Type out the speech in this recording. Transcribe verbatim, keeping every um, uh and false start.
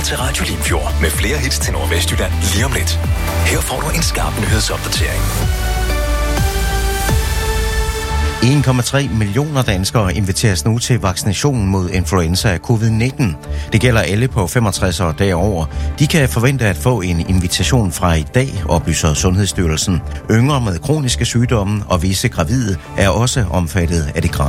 til Radio Limfjord med flere hits til Nordvestjylland lige om lidt. Her får du en skarp nyhedsopdatering. en komma tre millioner danskere inviteres nu til vaccination mod influenza af covid nitten. Det gælder alle på femogtres og derover. De kan forvente at få en invitation fra i dag, oplyser Sundhedsstyrelsen. Yngre med kroniske sygdomme og visse gravide er også omfattet af det